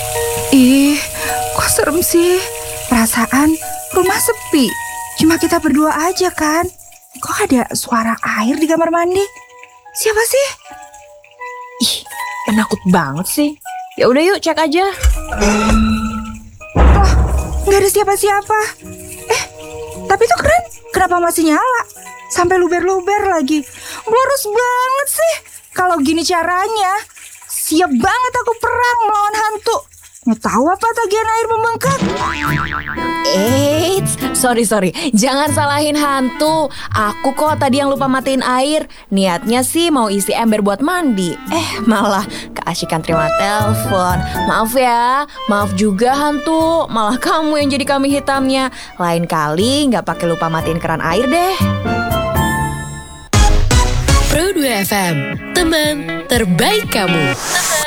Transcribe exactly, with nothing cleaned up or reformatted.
Ih, kok serem sih? Perasaan rumah sepi. Cuma kita berdua aja kan? Kok ada suara air di kamar mandi? Siapa sih? Ih, penakut banget sih. Ya udah yuk cek aja. Oh, nggak ada siapa-siapa. Eh, tapi tuh keren. Kenapa masih nyala? Sampai luber-luber lagi. Boros banget sih. Kalau gini caranya, siap banget aku perang melawan hantu. Nggak tahu apa tagihan air membengkak. Eits, sorry sorry, jangan salahin hantu. Aku kok tadi yang lupa matiin air. Niatnya sih mau isi ember buat mandi. Eh malah keasikan terima telepon. Maaf ya, maaf juga hantu. Malah kamu yang jadi kambing hitamnya. Lain kali nggak pakai lupa matiin keran air deh. Pro dua F M, teman terbaik kamu.